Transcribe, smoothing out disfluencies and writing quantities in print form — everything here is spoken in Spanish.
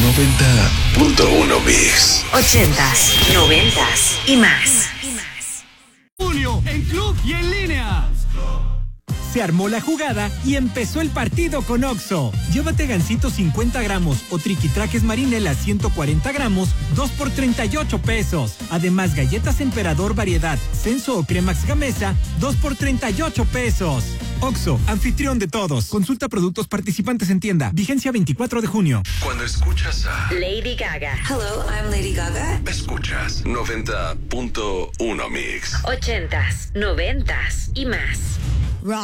90.1 Mix. 80s, 90s y más. Junio, en club y en línea. Se armó la jugada y empezó el partido con Oxxo. Llévate gansito 50 gramos o triquitraques marinela 140 gramos, 2 por 38 pesos. Además, galletas Emperador variedad, Censo o Cremax Gamesa, 2 por 38 pesos. Oxxo, anfitrión de todos. Consulta productos participantes en tienda. Vigencia 24 de junio. Cuando escuchas a Lady Gaga. Hello, I'm Lady Gaga. escuchas 90.1 Mix. 80s, 90s y más.